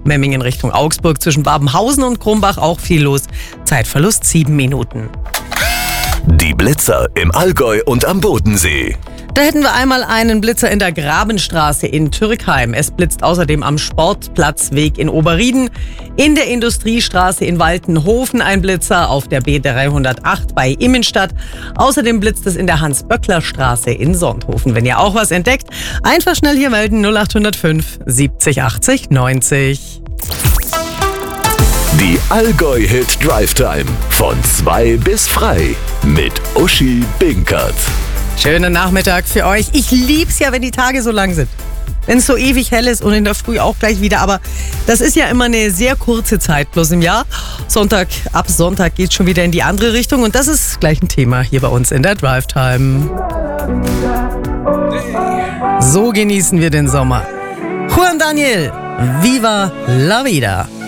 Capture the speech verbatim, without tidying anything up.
Memmingen Richtung Augsburg zwischen Babenhausen und Krumbach auch viel los. Zeitverlust sieben Minuten. Die Blitzer im Allgäu und am Bodensee. Da hätten wir einmal einen Blitzer in der Grabenstraße in Türkheim. Es blitzt außerdem am Sportplatzweg in Oberrieden, in der Industriestraße in Waltenhofen ein Blitzer, auf der B dreihundertacht bei Immenstadt. Außerdem blitzt es in der Hans-Böckler-Straße in Sonthofen. Wenn ihr auch was entdeckt, einfach schnell hier melden null acht null fünf siebzig achtzig neunzig. Die Allgäu-Hit Drive Time von zwei bis frei mit Uschi Binkert. Schönen Nachmittag für euch. Ich lieb's ja, wenn die Tage so lang sind. Wenn es so ewig hell ist und in der Früh auch gleich wieder. Aber das ist ja immer eine sehr kurze Zeit bloß im Jahr. Sonntag, ab Sonntag geht's schon wieder in die andere Richtung. Und das ist gleich ein Thema hier bei uns in der Drive Time. So genießen wir den Sommer. Juan Daniel, Viva la Vida.